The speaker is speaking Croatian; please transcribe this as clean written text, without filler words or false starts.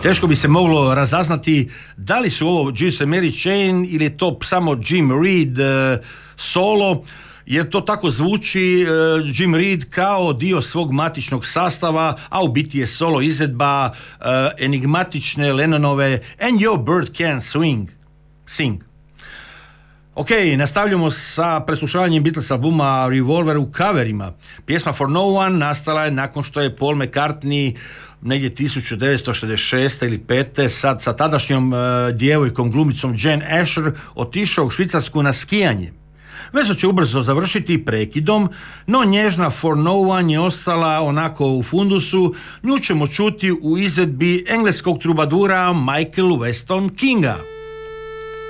Teško bi se moglo razaznati da li su ovo Jesus and Mary Chain ili je to samo Jim Reed solo, jer to tako zvuči Jim Reed kao dio svog matičnog sastava, a u biti je solo izvedba enigmatične Lennonove And Your Bird Can Sing. Ok, nastavljamo sa preslušavanjem Beatles albuma Revolver u coverima. Pjesma For No One nastala je nakon što je Paul McCartney negdje 1966. ili 5. sad sa tadašnjom djevojkom glumicom Jen Asher otišao u Švicarsku na skijanje. Vezu će ubrzo završiti prekidom, no nježna For No One je ostala onako u fundusu. Nju ćemo čuti u izvedbi engleskog trubadura Michael Weston Kinga.